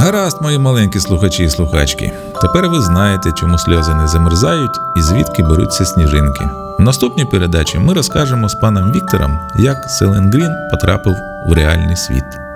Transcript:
Гаразд, мої маленькі слухачі і слухачки. Тепер ви знаєте, чому сльози не замерзають і звідки беруться сніжинки. В наступній передачі ми розкажемо з паном Віктором, як Селен Грін потрапив в реальний світ.